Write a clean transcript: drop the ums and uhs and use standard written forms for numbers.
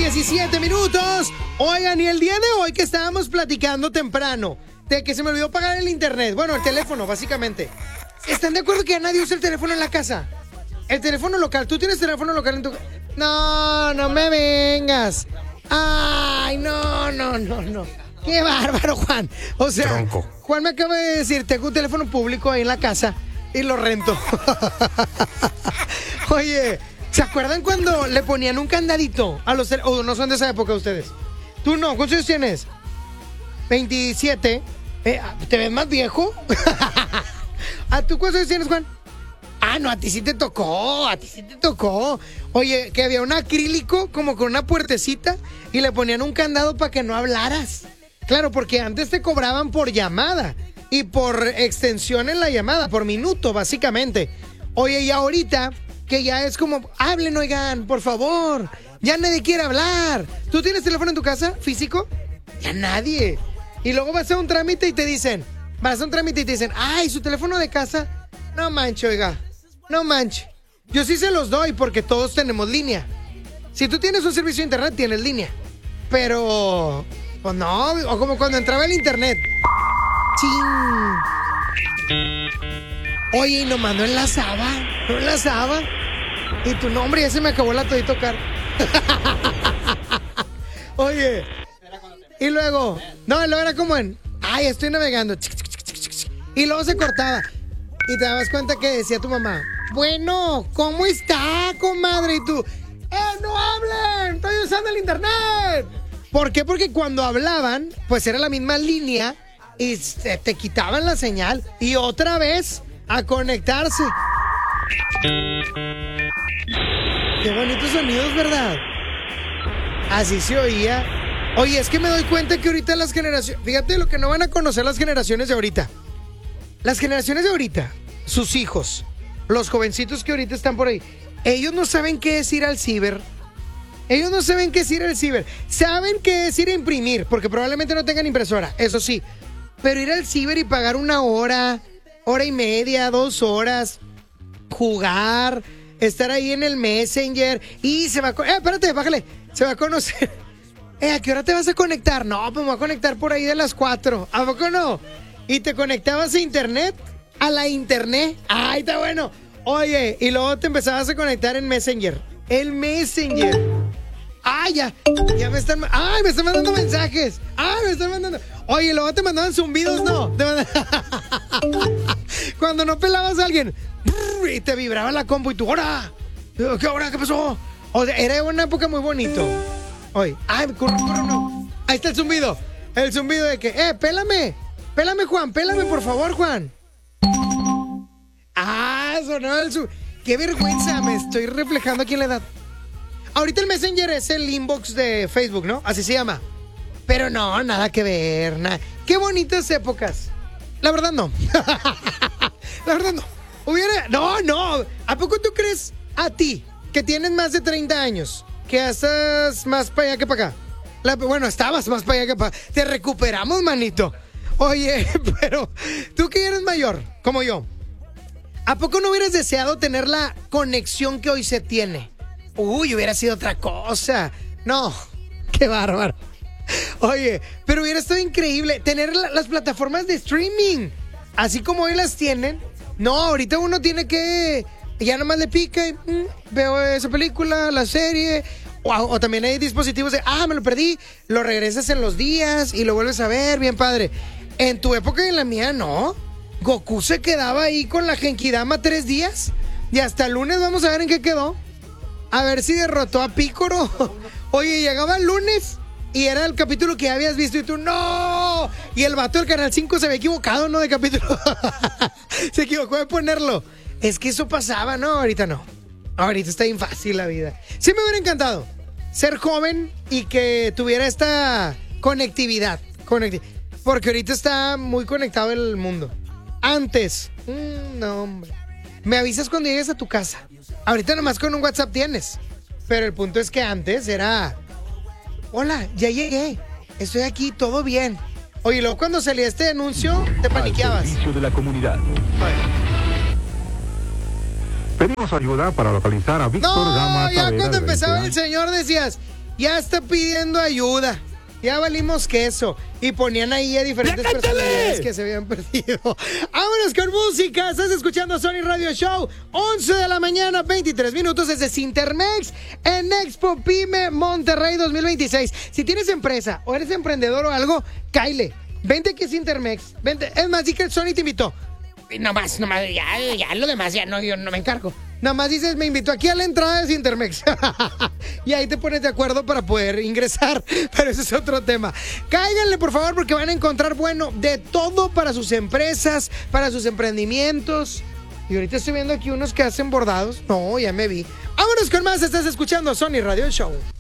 17 minutos. Oigan, y el día de hoy que estábamos platicando temprano de que se me olvidó pagar el internet. Bueno, el teléfono, básicamente. ¿Están de acuerdo que ya nadie usa el teléfono en la casa? El teléfono local. ¿Tú tienes teléfono local en tu casa? No, no me vengas. Ay, no. Qué bárbaro, Juan. O sea, Tronco. Juan me acaba de decir, tengo un teléfono público ahí en la casa y lo rento. Oye, ¿se acuerdan cuando le ponían un candadito a los teléfonos? ¿O no son de esa época ustedes? Tú no, ¿cuántos años tienes? 27. ¿Te ves más viejo? ¿A tú cuántos años tienes, Juan? Ah, no, a ti sí te tocó, Oye, que había un acrílico como con una puertecita y le ponían un candado para que no hablaras. Claro, porque antes te cobraban por llamada y por extensión en la llamada, por minuto, básicamente. Oye, y ahorita que ya es como, hablen, oigan, por favor, ya nadie quiere hablar. ¿Tú tienes teléfono en tu casa, físico? Ya nadie. Y luego vas a un trámite y te dicen, ay, su teléfono de casa, no manche, oiga. No manches. Yo sí se los doy porque todos tenemos línea. Si tú tienes un servicio de internet, tienes línea. Pero, pues no, o como cuando entraba el internet. ¡Chin! Oye, y nomás no enlazaba. Y tu nombre ya se me acabó la todito car. Oye. Y luego, luego era como en, ay, estoy navegando. Y luego se cortaba. Y te dabas cuenta que decía tu mamá, bueno, ¿cómo está, comadre? Y tú, no hablen, estoy usando el internet. ¿Por qué? Porque cuando hablaban, pues era la misma línea y te quitaban la señal y otra vez a conectarse. Qué bonitos sonidos, ¿verdad? Así se oía. Oye, es que me doy cuenta que ahorita las generaciones, fíjate lo que no van a conocer las generaciones de ahorita. Las generaciones de ahorita, sus hijos, los jovencitos que ahorita están por ahí, ellos no saben qué es ir al ciber. Saben qué es ir a imprimir, porque probablemente no tengan impresora, eso sí. Pero ir al ciber y pagar 1 hora, hora y media, 2 horas, jugar, estar ahí en el Messenger y se va a... espérate, bájale. Se va a conocer. ¿A qué hora te vas a conectar? No, pues me voy a conectar por ahí de las 4. ¿A poco no? Y te conectabas a internet, ¡Ay, está bueno! Oye, y luego te empezabas a conectar en Messenger. El Messenger. ¡Ay, ya me están... ¡Ay, me están mandando mensajes! ¡Ay, me están mandando... Oye, luego te mandaban zumbidos, ¿no? Cuando no pelabas a alguien, y te vibraba la compu y tú, ¡hora! ¿Qué hora? ¿Qué pasó? O sea, era una época muy bonito. Oye, ¡ay, no! Ahí está el zumbido. El zumbido de que, pélame, Juan, pélame, por favor, Juan. Sonó el zumbido. Qué vergüenza, me estoy reflejando aquí en la edad. Ahorita el Messenger es el inbox de Facebook, ¿no? Así se llama. Pero no, nada que ver, nada. Qué bonitas épocas. La verdad, no. La verdad, no. No. ¿A poco tú crees a ti, que tienes más de 30 años, que estás más para allá que para acá? Bueno, estabas más para allá que para acá. Te recuperamos, manito. Oye, pero tú que eres mayor, como yo, ¿a poco no hubieras deseado tener la conexión que hoy se tiene? Uy, hubiera sido otra cosa. No, qué bárbaro. Oye, pero hubiera estado increíble tener las plataformas de streaming, así como hoy las tienen. No, ahorita uno tiene que... Ya nomás le pica y veo esa película, la serie. O también hay dispositivos de, me lo perdí, lo regresas en los días y lo vuelves a ver, bien padre. En tu época y en la mía, no. Goku se quedaba ahí con la Genkidama 3 días y hasta el lunes vamos a ver en qué quedó. A ver si derrotó a Picoro. Oye, llegaba el lunes y era el capítulo que ya habías visto y tú, ¡no! Y el vato del Canal 5 se había equivocado, ¿no? De capítulo. Se equivocó de ponerlo. Es que eso pasaba, ¿no? Ahorita no. Ahorita está bien fácil la vida. Sí me hubiera encantado ser joven y que tuviera esta conectividad. Porque ahorita está muy conectado el mundo. Antes, no, hombre. Me avisas cuando llegues a tu casa. Ahorita nomás con un WhatsApp tienes. Pero el punto es que antes era... Hola, ya llegué. Estoy aquí, todo bien. Oye, luego cuando salía este anuncio, te paniqueabas. Al servicio de la comunidad. Pedimos ayuda para localizar a Víctor Gama ya Tavera, cuando empezaba 20 el señor decías, ya está pidiendo ayuda. Ya valimos queso. Y ponían ahí a diferentes personalidades que se habían perdido. Vámonos con música. Estás escuchando Sony Radio Show. 11 de la mañana, 23 minutos desde Cintermex en Expo Pyme Monterrey 2026. Si tienes empresa o eres emprendedor o algo, cáile. Vente aquí a Cintermex. Vente. Es más, di que Sony te invitó. Nomás, ya lo demás ya no, yo no me encargo. Nada más dices, me invitó aquí a la entrada de Cintermex. Y ahí te pones de acuerdo para poder ingresar. Pero ese es otro tema. Cáiganle, por favor, porque van a encontrar, bueno, de todo para sus empresas, para sus emprendimientos. Y ahorita estoy viendo aquí unos que hacen bordados. No, ya me vi. Vámonos con más. Estás escuchando Sony Radio Show.